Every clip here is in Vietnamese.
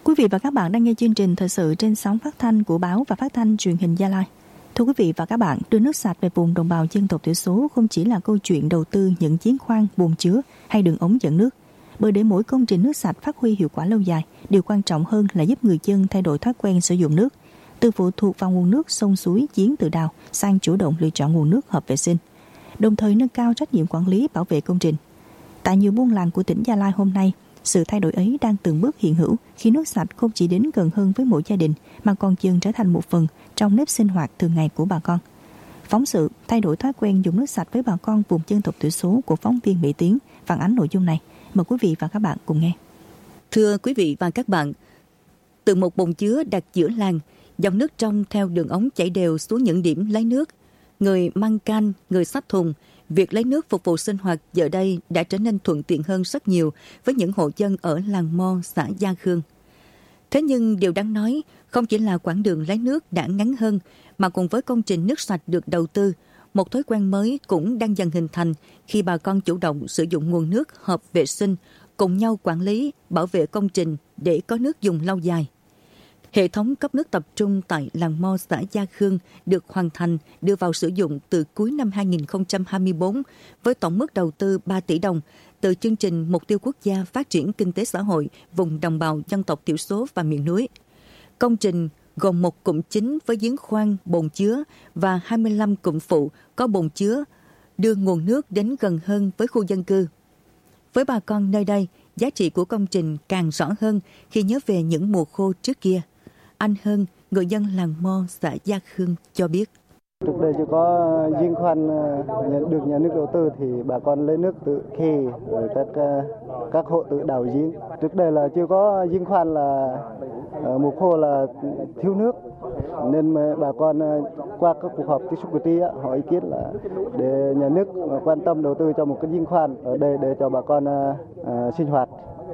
Quý vị và các bạn đang nghe chương trình thời sự trên sóng phát thanh của báo và phát thanh truyền hình Gia Lai. Thưa quý vị và các bạn, đưa nước sạch về vùng đồng bào dân tộc thiểu số không chỉ là câu chuyện đầu tư những giếng khoan, bồn chứa hay đường ống dẫn nước. Bởi để mỗi công trình nước sạch phát huy hiệu quả lâu dài, điều quan trọng hơn là giúp người dân thay đổi thói quen sử dụng nước, từ phụ thuộc vào nguồn nước sông suối, giếng tự đào sang chủ động lựa chọn nguồn nước hợp vệ sinh, đồng thời nâng cao trách nhiệm quản lý bảo vệ công trình. Tại nhiều buôn làng của tỉnh Gia Lai hôm nay, sự thay đổi ấy đang từng bước hiện hữu khi nước sạch không chỉ đến gần hơn với mỗi gia đình mà còn dần trở thành một phần trong nếp sinh hoạt thường ngày của bà con. Phóng sự thay đổi thói quen dùng nước sạch với bà con vùng dân tộc thiểu số của phóng viên Mỹ Tiến phản ánh nội dung này. Mời quý vị và các bạn cùng nghe. Thưa quý vị và các bạn, từ một bồn chứa đặt giữa làng, dòng nước trong theo đường ống chảy đều xuống những điểm lấy nước. Người mang can, người xách thùng, việc lấy nước phục vụ sinh hoạt giờ đây đã trở nên thuận tiện hơn rất nhiều với những hộ dân ở làng Mo, xã Gia Khương. Thế nhưng điều đáng nói không chỉ là quãng đường lấy nước đã ngắn hơn, mà cùng với công trình nước sạch được đầu tư, một thói quen mới cũng đang dần hình thành khi bà con chủ động sử dụng nguồn nước hợp vệ sinh, cùng nhau quản lý, bảo vệ công trình để có nước dùng lâu dài. Hệ thống cấp nước tập trung tại làng Mo, xã Gia Khương được hoàn thành, đưa vào sử dụng từ cuối năm 2024 với tổng mức đầu tư 3 tỷ đồng từ chương trình Mục tiêu Quốc gia Phát triển Kinh tế Xã hội vùng đồng bào dân tộc thiểu số và miền núi. Công trình gồm một cụm chính với giếng khoan, bồn chứa và 25 cụm phụ có bồn chứa, đưa nguồn nước đến gần hơn với khu dân cư. Với bà con nơi đây, giá trị của công trình càng rõ hơn khi nhớ về những mùa khô trước kia. Anh Hân, người dân làng Mo, xã Gia Khương cho biết. Trước đây chỉ có giếng khoan được nhà nước đầu tư thì bà con lấy nước tự khe, rồi các hộ tự đào giếng. Trước đây là chưa có giếng khoan, là mùa khô là thiếu nước, nên bà con qua các cuộc họp tiếp xúc cử tri hỏi ý kiến là để nhà nước quan tâm đầu tư cho một cái giếng khoan ở đây để cho bà con sinh hoạt,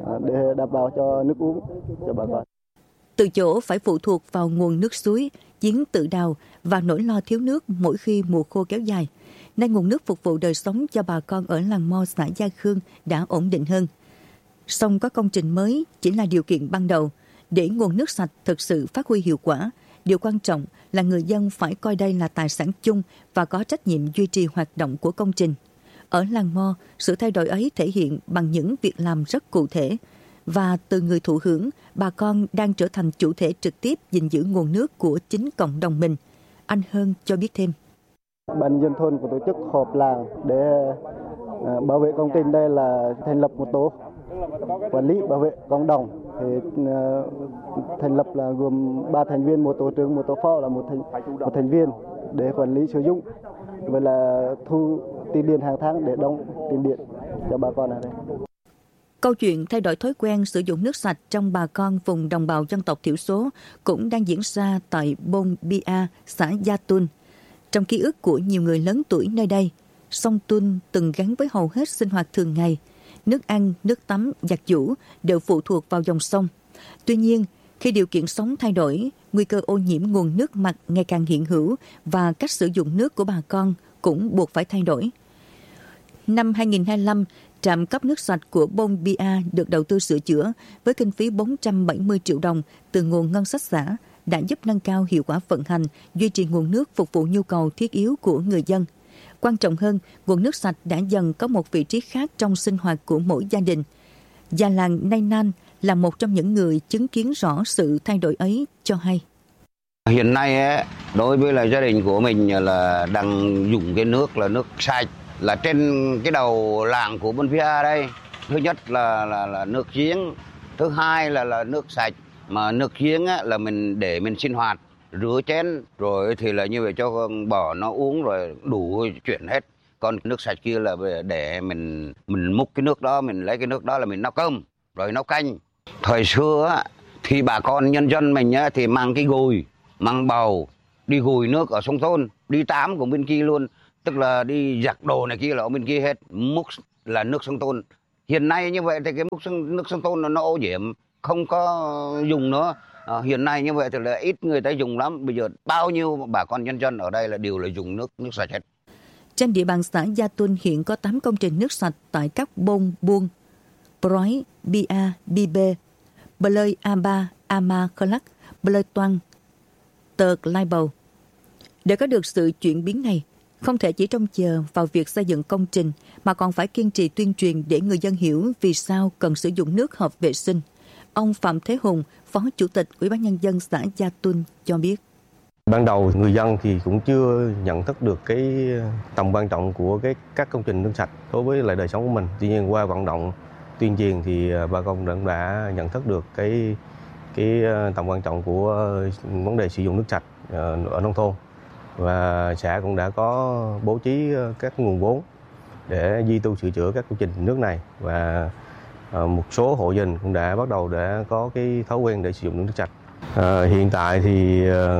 để đảm bảo cho nước uống cho bà con. Từ chỗ phải phụ thuộc vào nguồn nước suối, giếng tự đào và nỗi lo thiếu nước mỗi khi mùa khô kéo dài, nay nguồn nước phục vụ đời sống cho bà con ở làng Mo, xã Gia Khương đã ổn định hơn. Song có công trình mới chỉ là điều kiện ban đầu. Để nguồn nước sạch thực sự phát huy hiệu quả, điều quan trọng là người dân phải coi đây là tài sản chung và có trách nhiệm duy trì hoạt động của công trình. Ở làng Mo, sự thay đổi ấy thể hiện bằng những việc làm rất cụ thể. Và từ người thụ hưởng, bà con đang trở thành chủ thể trực tiếp gìn giữ nguồn nước của chính cộng đồng mình. Anh Hơn cho biết thêm. Ban dân thôn của tổ chức họp làng để bảo vệ công trình, đây là thành lập một tổ quản lý bảo vệ cộng đồng. Thì thành lập là gồm 3 thành viên, một tổ trưởng, một tổ phó là một thành viên để quản lý sử dụng, vậy là thu tiền điện hàng tháng để đóng tiền điện cho bà con ở đây. Câu chuyện thay đổi thói quen sử dụng nước sạch trong bà con vùng đồng bào dân tộc thiểu số cũng đang diễn ra tại Bôn Bia, xã Gia Tun. Trong ký ức của nhiều người lớn tuổi nơi đây, sông Tun từng gắn với hầu hết sinh hoạt thường ngày. Nước ăn, nước tắm, giặt giũ đều phụ thuộc vào dòng sông. Tuy nhiên, khi điều kiện sống thay đổi, nguy cơ ô nhiễm nguồn nước mặt ngày càng hiện hữu và cách sử dụng nước của bà con cũng buộc phải thay đổi. Năm 2025, trạm cấp nước sạch của Bôn Bia được đầu tư sửa chữa với kinh phí 470 triệu đồng từ nguồn ngân sách xã, đã giúp nâng cao hiệu quả vận hành, duy trì nguồn nước phục vụ nhu cầu thiết yếu của người dân. Quan trọng hơn, nguồn nước sạch đã dần có một vị trí khác trong sinh hoạt của mỗi gia đình. Già làng Nay Nan là một trong những người chứng kiến rõ sự thay đổi ấy cho hay. Hiện nay đối với là gia đình của mình là đang dùng cái nước là nước sạch, là trên cái đầu làng của Bôn Bia đây. Thứ nhất là nước giếng, thứ hai là nước sạch. Mà nước giếng là mình để mình sinh hoạt, rửa chén rồi thì là như vậy cho bò nó uống rồi đủ chuyện hết. Còn nước sạch kia là để mình múc cái nước đó, mình lấy cái nước đó là mình nấu cơm rồi nấu canh. Thời xưa thì bà con nhân dân mình thì mang cái gùi, mang bầu đi gùi nước ở sông Tôn, đi tắm của bên kia luôn, tức là đi giặt đồ này kia là ở bên kia hết, múc là nước sông Tôn. Hiện nay như vậy thì cái nước sông Tôn nó ô nhiễm, không có dùng nữa. Hiện nay như vậy thì là ít người ta dùng lắm. Bây giờ bao nhiêu bà con nhân dân ở đây là đều là dùng nước sạch hết. Trên địa bàn xã Gia Tuân hiện có 8 công trình nước sạch tại các Bôn, Buông, Proi, Bia, Bibe, Bờ Lơi A3, Amakhalak, Bleutoan, Tờ Laibầu. Để có được sự chuyển biến này, không thể chỉ trông chờ vào việc xây dựng công trình mà còn phải kiên trì tuyên truyền để người dân hiểu vì sao cần sử dụng nước hợp vệ sinh. Ông Phạm Thế Hùng, Phó Chủ tịch Ủy ban Nhân dân xã Gia Tuân cho biết. Ban đầu người dân thì cũng chưa nhận thức được cái tầm quan trọng của các công trình nước sạch đối với lại đời sống của mình. Tuy nhiên qua vận động tuyên truyền thì bà con đã nhận thức được cái tầm quan trọng của vấn đề sử dụng nước sạch ở nông thôn. Và xã cũng đã có bố trí các nguồn vốn để duy tu sửa chữa các công trình nước này, và một số hộ dân cũng đã bắt đầu có cái thói quen để sử dụng nước sạch. Hiện tại thì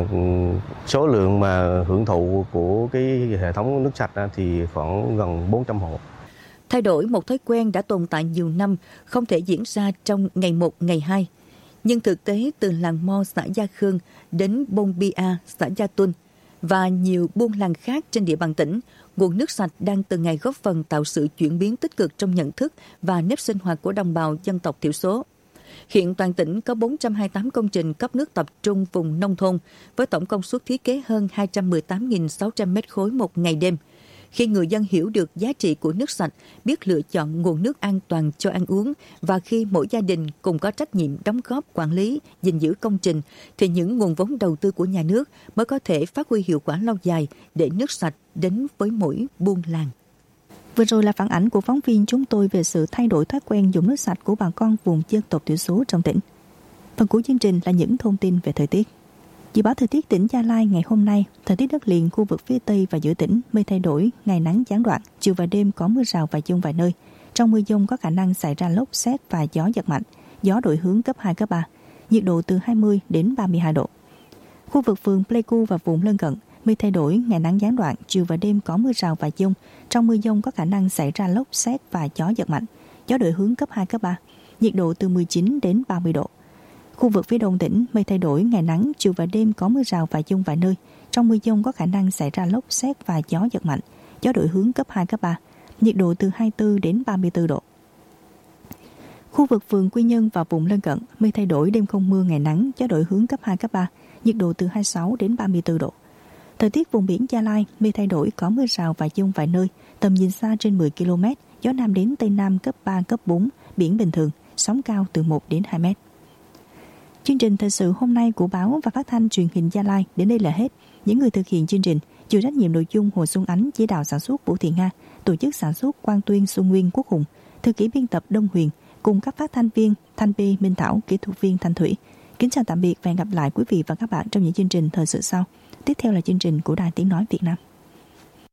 số lượng mà hưởng thụ của cái hệ thống nước sạch thì khoảng gần 400 hộ. Thay đổi một thói quen đã tồn tại nhiều năm không thể diễn ra trong ngày 1, ngày 2. Nhưng thực tế từ làng Mo xã Gia Khương đến Bông Bia xã Gia Tuân và nhiều buôn làng khác trên địa bàn tỉnh, nguồn nước sạch đang từng ngày góp phần tạo sự chuyển biến tích cực trong nhận thức và nếp sinh hoạt của đồng bào dân tộc thiểu số. Hiện toàn tỉnh có 428 công trình cấp nước tập trung vùng nông thôn với tổng công suất thiết kế hơn 218.600 m3 một ngày đêm. Khi người dân hiểu được giá trị của nước sạch, biết lựa chọn nguồn nước an toàn cho ăn uống và khi mỗi gia đình cùng có trách nhiệm đóng góp quản lý, gìn giữ công trình, thì những nguồn vốn đầu tư của nhà nước mới có thể phát huy hiệu quả lâu dài để nước sạch đến với mỗi buôn làng. Vừa rồi là phản ảnh của phóng viên chúng tôi về sự thay đổi thói quen dùng nước sạch của bà con vùng dân tộc thiểu số trong tỉnh. Phần cuối chương trình là những thông tin về thời tiết. Dự báo thời tiết tỉnh Gia Lai ngày hôm nay, thời tiết đất liền khu vực phía Tây và giữa tỉnh mây thay đổi, ngày nắng gián đoạn, chiều và đêm có mưa rào và dông vài nơi. Trong mưa dông có khả năng xảy ra lốc sét và gió giật mạnh, gió đổi hướng cấp 2, cấp 3, nhiệt độ từ 20 đến 32 độ. Khu vực phường Pleiku và vùng lân cận, mây thay đổi, ngày nắng gián đoạn, chiều và đêm có mưa rào và dông. Trong mưa dông có khả năng xảy ra lốc sét và gió giật mạnh, gió đổi hướng cấp 2, cấp 3, nhiệt độ từ 19 đến 30 độ. Khu vực phía đông tỉnh, mây thay đổi, ngày nắng, chiều và đêm có mưa rào và dông vài nơi. Trong mưa dông có khả năng xảy ra lốc sét và gió giật mạnh, gió đổi hướng cấp 2, cấp 3, nhiệt độ từ 24 đến 34 độ. Khu vực phường Quy Nhơn và vùng lân cận, mây thay đổi, đêm không mưa, ngày nắng, gió đổi hướng cấp 2, cấp 3, nhiệt độ từ 26 đến 34 độ. Thời tiết vùng biển Gia Lai, mây thay đổi, có mưa rào và dông vài nơi, tầm nhìn xa trên 10 km, gió nam đến tây nam cấp 3, cấp 4, biển bình thường, sóng cao từ 1 đến 2 mét. Chương trình thời sự hôm nay của báo và phát thanh truyền hình Gia Lai đến đây là hết. Những người thực hiện chương trình chịu trách nhiệm nội dung Hồ Xuân Ánh, chỉ đạo sản xuất Vũ Thị Nga, tổ chức sản xuất Quang Tuyên, Xuân Nguyên, Quốc Hùng, thư ký biên tập Đông Huyền cùng các phát thanh viên Thanh Pi, Minh Thảo, kỹ thuật viên Thanh Thủy. Kính chào tạm biệt và hẹn gặp lại quý vị và các bạn trong những chương trình thời sự sau. Tiếp theo là chương trình của Đài Tiếng nói Việt Nam.